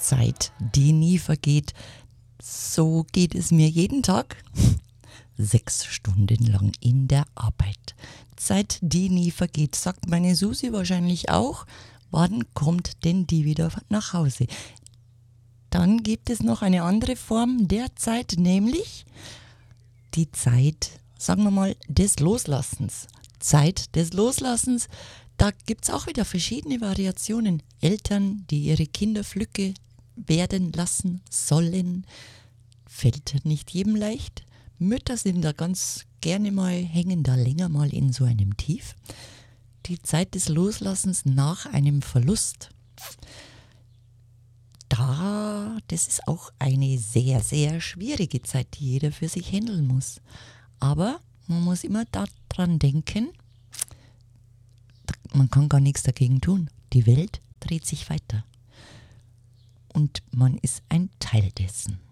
Zeit, die nie vergeht. So geht es mir jeden Tag. 6 Stunden lang in der Arbeit. Zeit, die nie vergeht, sagt meine Susi wahrscheinlich auch. Wann kommt denn die wieder nach Hause? Dann gibt es noch eine andere Form der Zeit, nämlich die Zeit, sagen wir mal, des Loslassens. Zeit des Loslassens, da gibt es auch wieder verschiedene Variationen. Eltern, die ihre Kinder Flücke werden lassen sollen, fällt nicht jedem leicht. Mütter sind da ganz gerne mal, hängen da länger mal in so einem Tief. Die Zeit des Loslassens nach einem Verlust, das ist auch eine sehr, sehr schwierige Zeit, die jeder für sich handeln muss. Aber man muss immer daran denken, man kann gar nichts dagegen tun. Die Welt dreht sich weiter. Und man ist ein Teil dessen.